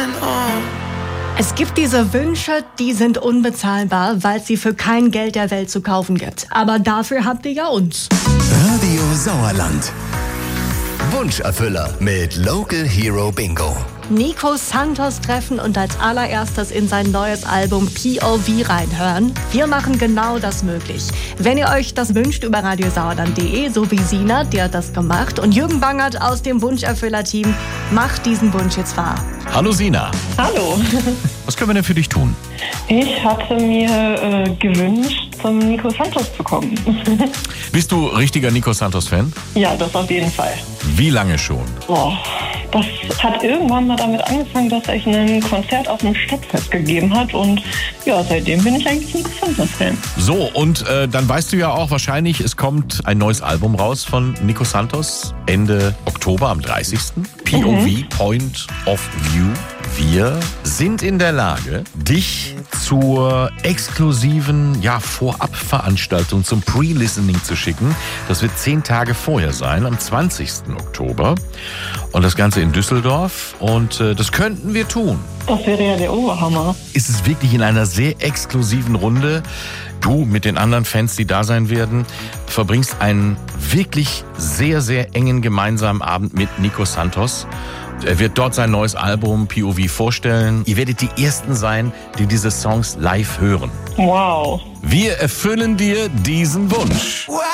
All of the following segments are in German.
Es gibt diese Wünsche, die sind unbezahlbar, weil es sie für kein Geld der Welt zu kaufen gibt. Aber dafür habt ihr ja uns. Radio Sauerland. Wunscherfüller mit Local Hero Bingo. Nico Santos treffen und als allererstes in sein neues Album POV reinhören. Wir machen genau das möglich. Wenn ihr euch das wünscht über radiosauerland.de, so wie Sina, die hat das gemacht, und Jürgen Bangert aus dem Wunscherfüller-Team macht diesen Wunsch jetzt wahr. Hallo Sina. Hallo. Was können wir denn für dich tun? Ich hatte mir gewünscht, zum Nico Santos zu kommen. Bist du richtiger Nico Santos-Fan? Ja, das auf jeden Fall. Wie lange schon? Boah, das hat irgendwann mal damit angefangen, dass er ein Konzert auf dem Stadtfest gegeben hat. Und ja, seitdem bin ich eigentlich ein Nico Santos-Fan. So, und dann weißt du ja auch wahrscheinlich, es kommt ein neues Album raus von Nico Santos Ende Oktober am 30. POV, Point of View. Wir sind in der Lage, dich zur exklusiven Vorabveranstaltung zum Pre-Listening zu schicken. Das wird 10 Tage vorher sein, am 20. Oktober. Und das Ganze in Düsseldorf. Und das könnten wir tun. Das wäre ja der Oberhammer. Ist es wirklich in einer sehr exklusiven Runde. Du mit den anderen Fans, die da sein werden, verbringst einen wirklich sehr, sehr engen gemeinsamen Abend mit Nico Santos. Er wird dort sein neues Album POV vorstellen. Ihr werdet die Ersten sein, die diese Songs live hören. Wow. Wir erfüllen dir diesen Wunsch. Wow.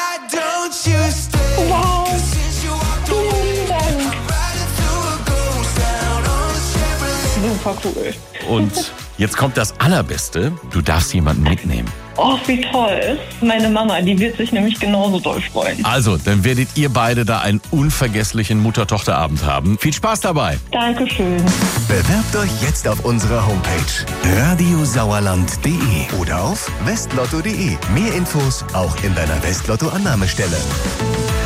Vielen Dank. Super cool. Und jetzt kommt das Allerbeste. Du darfst jemanden mitnehmen. Oh, wie toll. Meine Mama, die wird sich nämlich genauso doll freuen. Also, dann werdet ihr beide da einen unvergesslichen Mutter-Tochter-Abend haben. Viel Spaß dabei. Dankeschön. Bewerbt euch jetzt auf unserer Homepage radiosauerland.de oder auf westlotto.de. Mehr Infos auch in deiner Westlotto-Annahmestelle.